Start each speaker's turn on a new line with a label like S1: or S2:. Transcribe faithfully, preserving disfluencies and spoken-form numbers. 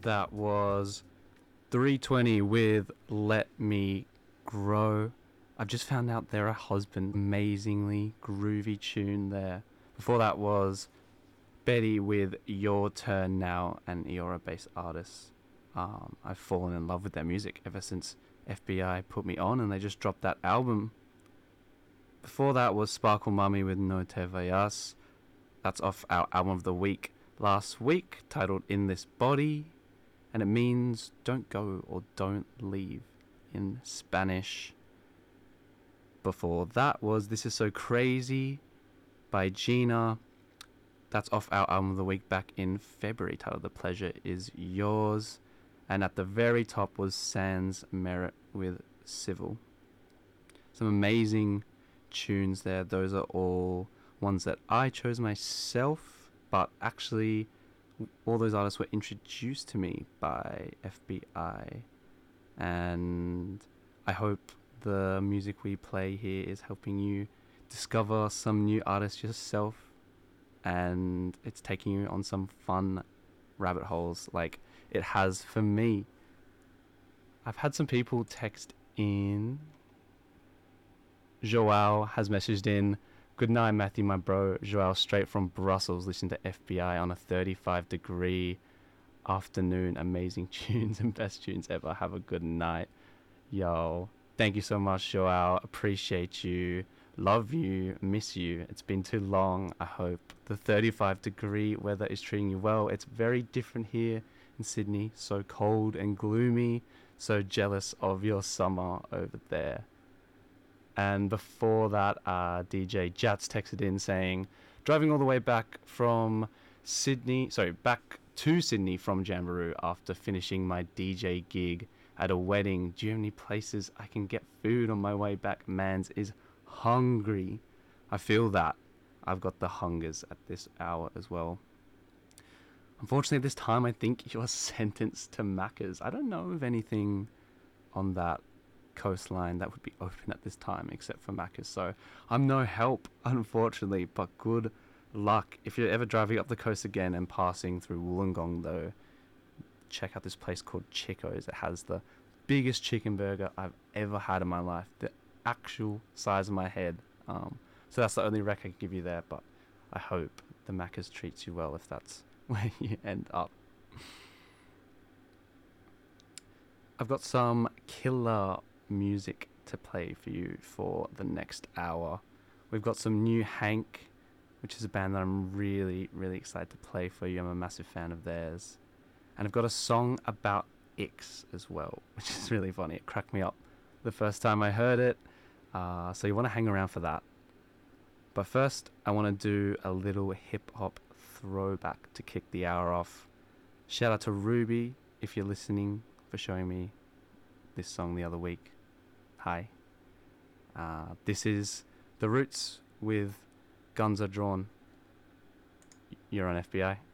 S1: That was three twenty with Let Me Grow. I've just found out they're a husband. Amazingly groovy tune there. Before that was Betty with Your Turn Now, an Eora-based artist. Um, I've fallen in love with their music ever since F B I put me on and they just dropped that album. Before that was Sparkle Mummy with No Te Vayas. That's off our album of the week last week, titled In This Body, and it means don't go or don't leave in Spanish. Before that was This Is So Crazy by Gina. That's off our album of the week back in February, titled The Pleasure Is Yours. And at the very top was Sans Merit with Civil. Some amazing tunes there. Those are all ones that I chose myself, but actually all those artists were introduced to me by F B I. And I hope the music we play here is helping you discover some new artists yourself, and it's taking you on some fun rabbit holes like it has for me. I've had some people text in. Joao has messaged in, "Good night, Matthew, my bro. Joao straight from Brussels, listening to F B I on a thirty-five degree afternoon. Amazing tunes and best tunes ever. Have a good night." Yo, thank you so much, Joao. Appreciate you. Love you. Miss you. It's been too long. I hope the thirty-five degree weather is treating you well. It's very different here in Sydney. So cold and gloomy. So jealous of your summer over there. And before that, uh, D J Jats texted in saying, driving all the way back from Sydney, sorry, back to Sydney from Jamboree after finishing my D J gig at a wedding. Do you have any places I can get food on my way back? Mans is hungry. I feel that. I've got the hungers at this hour as well. Unfortunately, this time I think you're sentenced to Macca's. I don't know of anything on that coastline that would be open at this time except for Macca's, so I'm no help, unfortunately, but good luck. If you're ever driving up the coast again and passing through Wollongong, though, check out this place called Chico's. It has the biggest chicken burger I've ever had in my life, the actual size of my head. Um, so that's the only rec I can give you there, but I hope the Macca's treats you well if that's where you end up. I've got some killer music to play for you for the next hour. We've got some new Hank, which is a band that I'm really, really excited to play for you. I'm a massive fan of theirs. And I've got a song about Ix as well, which is really funny. It cracked me up the first time I heard it. Uh, so you want to hang around for that. But first, I want to do a little hip-hop throwback to kick the hour off. Shout out to Ruby, if you're listening, for showing me this song the other week. Hi. Uh, this is The Roots with Guns Are Drawn. You're on F B I.